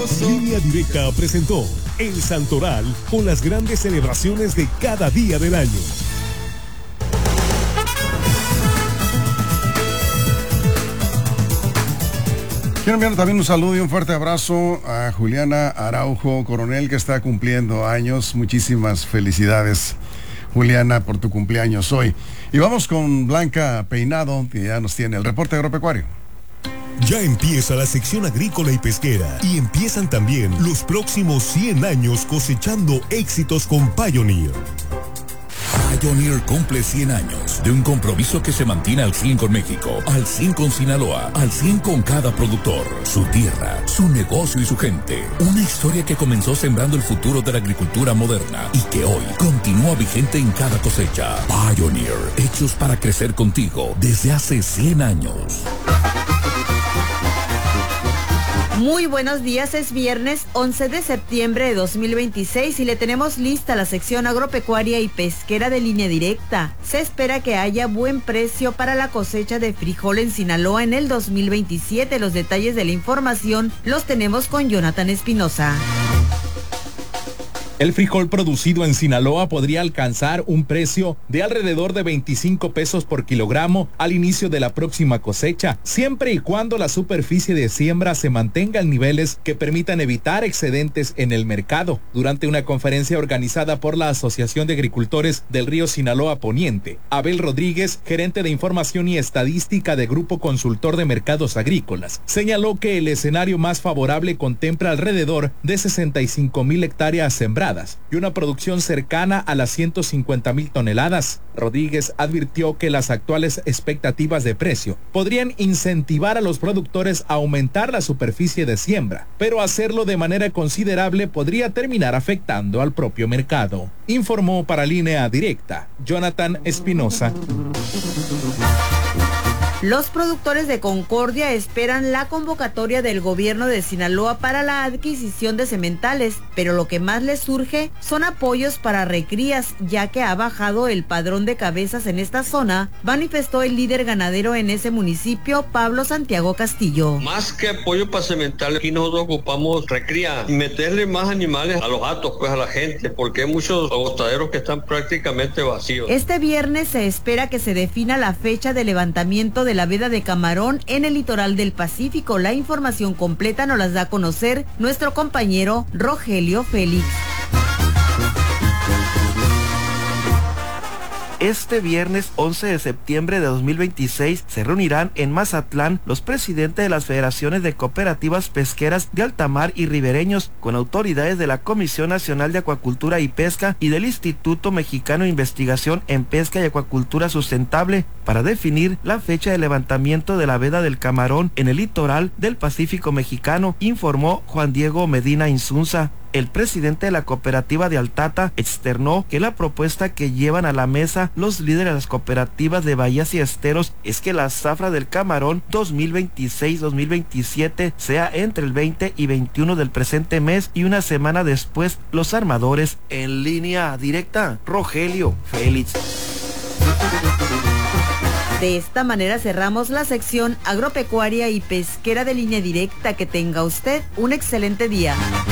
Línea Directa presentó El Santoral con las grandes celebraciones de cada día del año. Quiero enviar también un saludo y un fuerte abrazo a Juliana Araujo Coronel, que está cumpliendo años. Muchísimas felicidades, Juliana, por tu cumpleaños hoy. Y vamos con Blanca Peinado, que ya nos tiene el reporte agropecuario. Ya empieza la sección agrícola y pesquera y empiezan también los próximos 100 años cosechando éxitos con Pioneer. Pioneer cumple 100 años de un compromiso que se mantiene al 100 con México, al 100 con Sinaloa, al 100 con cada productor, su tierra, su negocio y su gente. Una historia que comenzó sembrando el futuro de la agricultura moderna y que hoy continúa vigente en cada cosecha. Pioneer, hechos para crecer contigo desde hace 100 años. Muy buenos días, es viernes 11 de septiembre de 2026 y le tenemos lista la sección agropecuaria y pesquera de Línea Directa. Se espera que haya buen precio para la cosecha de frijol en Sinaloa en el 2027. Los detalles de la información los tenemos con Jonathan Espinosa. El frijol producido en Sinaloa podría alcanzar un precio de alrededor de 25 pesos por kilogramo al inicio de la próxima cosecha, siempre y cuando la superficie de siembra se mantenga en niveles que permitan evitar excedentes en el mercado. Durante una conferencia organizada por la Asociación de Agricultores del Río Sinaloa Poniente, Abel Rodríguez, gerente de Información y Estadística de Grupo Consultor de Mercados Agrícolas, señaló que el escenario más favorable contempla alrededor de 65,000 hectáreas sembradas y una producción cercana a las 150,000 toneladas. Rodríguez advirtió que las actuales expectativas de precio podrían incentivar a los productores a aumentar la superficie de siembra, pero hacerlo de manera considerable podría terminar afectando al propio mercado. Informó para Línea Directa, Jonathan Espinosa. Los productores de Concordia esperan la convocatoria del gobierno de Sinaloa para la adquisición de sementales, pero lo que más les surge son apoyos para recrías, ya que ha bajado el padrón de cabezas en esta zona, manifestó el líder ganadero en ese municipio, Pablo Santiago Castillo. Más que apoyo para sementales, aquí nosotros ocupamos recría, meterle más animales a los hatos, pues a la gente, porque hay muchos agostaderos que están prácticamente vacíos. Este viernes se espera que se defina la fecha de levantamiento de la veda de camarón en el litoral del Pacífico. La información completa nos las da a conocer nuestro compañero Rogelio Félix. Este viernes 11 de septiembre de 2026 se reunirán en Mazatlán los presidentes de las federaciones de cooperativas pesqueras de altamar y ribereños con autoridades de la Comisión Nacional de Acuacultura y Pesca y del Instituto Mexicano de Investigación en Pesca y Acuacultura Sustentable para definir la fecha de levantamiento de la veda del camarón en el litoral del Pacífico mexicano, informó Juan Diego Medina Insunza. El presidente de la cooperativa de Altata externó que la propuesta que llevan a la mesa los líderes de las cooperativas de bahías y esteros es que la zafra del camarón 2026-2027 sea entre el 20 y 21 del presente mes y una semana después los armadores. En Línea Directa, Rogelio Félix. De esta manera cerramos la sección agropecuaria y pesquera de Línea Directa. Que tenga usted un excelente día.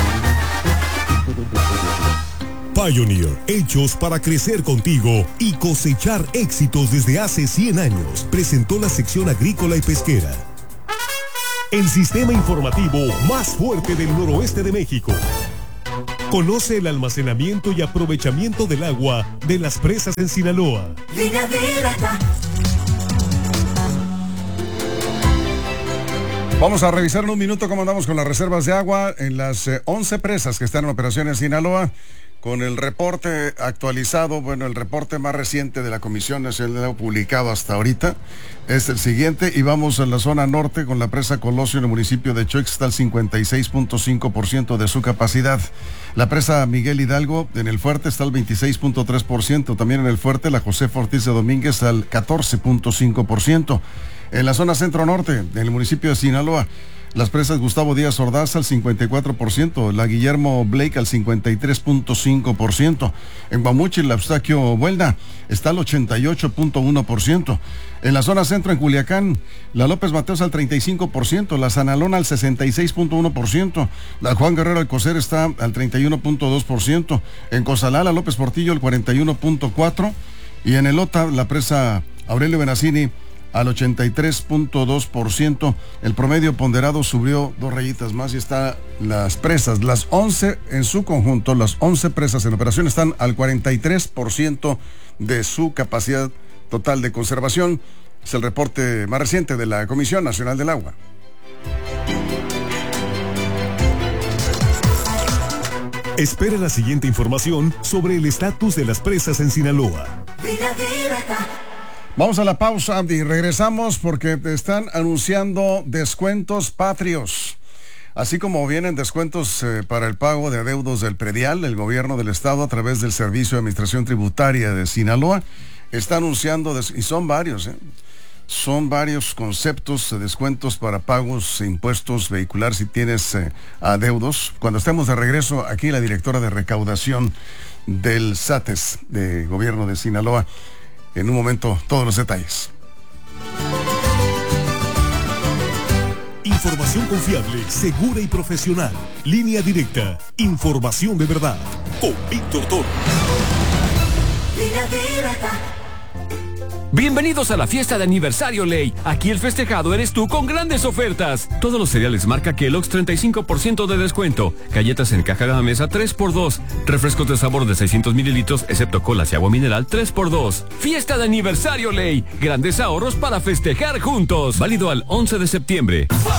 Pioneer, hechos para crecer contigo y cosechar éxitos desde hace 100 años, presentó la sección agrícola y pesquera. El sistema informativo más fuerte del noroeste de México. Conoce el almacenamiento y aprovechamiento del agua de las presas en Sinaloa. Línea Directa. Vamos a revisar en un minuto cómo andamos con las reservas de agua en las 11 presas que están en operación en Sinaloa. Con el reporte actualizado, bueno, el reporte más reciente de la Comisión Nacional de Agua publicado hasta ahorita es el siguiente, y vamos a la zona norte con la presa Colosio en el municipio de Choix, está al 56.5% de su capacidad. La presa Miguel Hidalgo en el Fuerte está al 26.3%, también en el Fuerte la José Ortiz de Domínguez al 14.5%. En la zona centro-norte, en el municipio de Sinaloa, Las presas Gustavo Díaz Ordaz al 54%, la Guillermo Blake al 53.5%. En Guamúchil, la Eustaquio Buelda está al 88.1%. En la zona centro, en Culiacán, la López Mateos al 35%, la Sanalona al 66.1%, la Juan Guerrero Alcocer está al 31.2%, en Cozalá, la López Portillo al 41.4%, y en Elota, la presa Aurelio Benacini al 83.2%. El promedio ponderado subió 2 rayitas más y está las presas, las 11 en su conjunto, las 11 presas en operación están al 43% de su capacidad total de conservación. Es el reporte más reciente de la Comisión Nacional del Agua. Espera la siguiente información sobre el estatus de las presas en Sinaloa. Vamos a la pausa y regresamos porque están anunciando descuentos patrios. Así como vienen descuentos para el pago de adeudos del predial, el gobierno del estado a través del Servicio de Administración Tributaria de Sinaloa está anunciando, y son varios conceptos de descuentos para pagos e impuestos vehicular si tienes adeudos. Cuando estemos de regreso, aquí la directora de recaudación del SATES de gobierno de Sinaloa. En un momento, todos los detalles. Información confiable, segura y profesional. Línea directa. Información de verdad. Con Víctor Toro. Línea directa. Bienvenidos a la fiesta de aniversario Ley. Aquí el festejado eres tú con grandes ofertas. Todos los cereales marca Kellogg's 35% de descuento. Galletas en caja Gamesa 3x2. Refrescos de sabor de 600 mililitros, excepto colas y agua mineral 3x2. Fiesta de aniversario Ley. Grandes ahorros para festejar juntos. Válido al 11 de septiembre.